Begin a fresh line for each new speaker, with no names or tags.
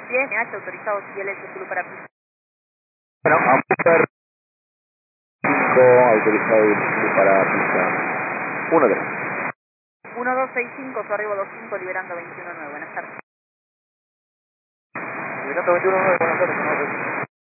10, NH autorizado CLS Zulu para pista.
Bueno, Amper 5 autorizado Zulu para pista 1-3.
1265, su arribo 25, liberando 21-9. Buenas tardes.
Liberando 21-9, buenas tardes.